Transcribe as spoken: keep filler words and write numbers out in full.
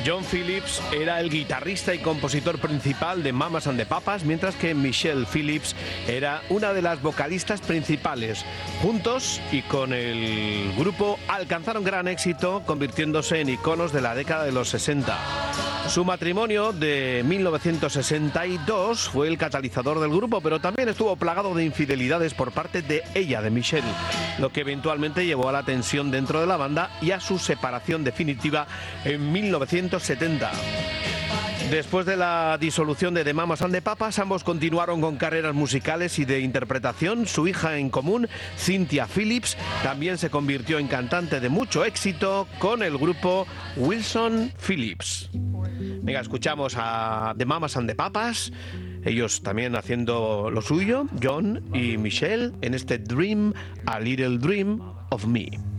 John Phillips era el guitarrista y compositor principal de Mamas and the Papas, mientras que Michelle Phillips era una de las vocalistas principales. Juntos y con el grupo alcanzaron gran éxito, convirtiéndose en iconos de la década de los sesenta. Su matrimonio de mil novecientos sesenta y dos fue el catalizador del grupo, pero también estuvo plagado de infidelidades por parte de ella, de Michelle, lo que eventualmente llevó a la tensión dentro de la banda y a su separación definitiva en mil novecientos setenta. Después de la disolución de The Mamas and the Papas, ambos continuaron con carreras musicales y de interpretación. Su hija en común, Cynthia Phillips, también se convirtió en cantante de mucho éxito con el grupo Wilson Phillips. Venga, escuchamos a The Mamas and the Papas, ellos también haciendo lo suyo, John y Michelle, en este Dream, a Little Dream of Me.